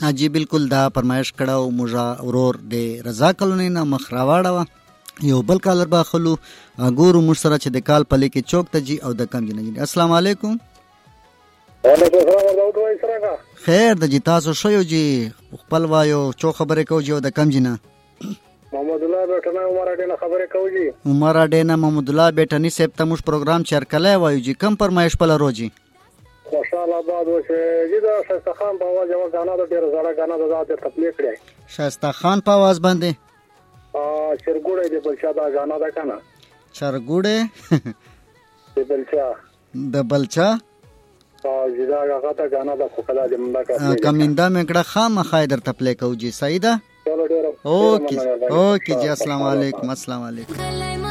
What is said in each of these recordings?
جی بالکل دا فرمایش کړه موږ ورور د رضا کلونی نه مخ راواړه یو بل کالر باخلو ګورو موږ سره چې د کال په لیکي چوک ته جی او د کم جن. السلام علیکم. وعلیکم السلام ورحمۃ اللہ وبرکاتہ. خیر د جی تاسو شوی جی خپل وایو چو خبره کو جی او د کم جن. محمد الله بیٹنه عمر اډه خبره کو جی. عمر اډه محمد الله بیٹنی سیب ته موږ پروګرام چرکلای وایو جی کم فرمایش په لرو جی. ماشاءالله بعد وشه جی دا شایسته خان په आवाज یو غانا د ډیر زړه غانا د ذات تپلیک کړی. شایسته خان په आवाज باندې چرګوړې د بلچا دا غانا دا کنه چرګوړې د بلچا د بلچا جی دا غاغه دا غانا د خوکلا د مندا کا کمیندا مکړه خام خایدر تپلیک او جی سیدا. چلو ډیر اوکے جی السلام علیکم. السلام علیکم.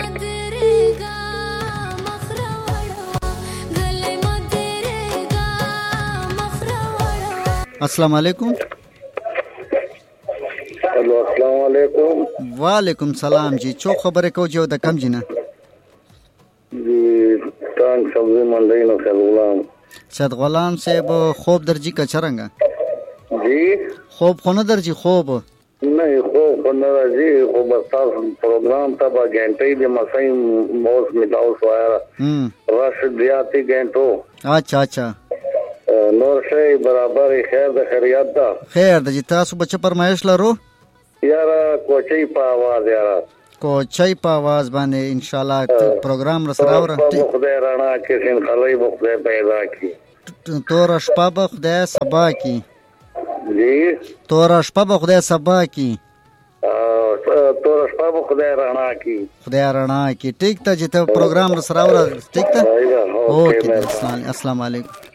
السلام علیکم. الو السلام علیکم. وعلیکم سلام جی چو خبره کو جو د کم جنا جی تان سبزی منډی نو غلام سید غلام صاحب خوب درجی کا چرنګا جی خوب خونه درجی خوب نه خوب نه راځي خو بس تاسو پروګرام ته با غنټې د مسای موس میلاو سوایا راشد دیاتی غنټو اچھا اچھا نور شي برابر خیر د خیریت دا خیر د جی تاسو بچ پرمایش لرو یارا کوچي په आवाज یارا کوچي په आवाज باندې ان شاء الله پروګرام را سره ور خدای رانا کې سین خلای خدای پیدا کی تور شپه به خدای سبا کی جی تور شپه به خدای سبا کی تور شپه به خدای رانا کی خدای رانا کی ٹھیک ته چې ته پروګرام را سره ور ٹھیک ته اوکے السلام علیکم.